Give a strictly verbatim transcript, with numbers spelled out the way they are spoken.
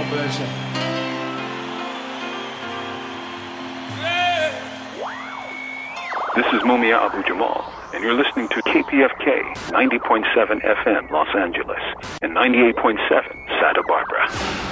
Pleasure. This is Mumia Abu Jamal, and you're listening to K P F K ninety point seven F M Los Angeles and ninety-eight point seven Santa Barbara.